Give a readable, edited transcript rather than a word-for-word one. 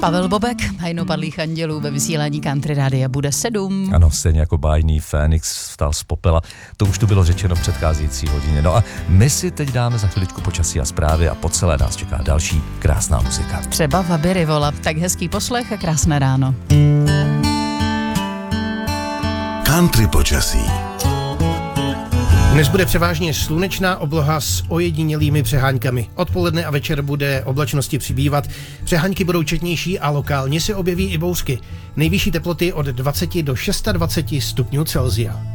Pavel Bobek, Hajno padlých andělů ve vysílání Country Rádia bude 7. Ano, stejně jako bájný Fénix vstal z popela. To už tu bylo řečeno v předcházející hodině. No a my si teď dáme za chviličku počasí a zprávy a po celé nás čeká další krásná muzika. Třeba Vaby Rivola. Tak hezký poslech a krásné ráno. Country počasí. Dnes bude převážně slunečná obloha s ojedinělými přeháňkami. Odpoledne a večer bude oblačnosti přibývat. Přeháňky budou četnější a lokálně se objeví i bouřky. Nejvyšší teploty od 20 do 26 stupňů Celsia.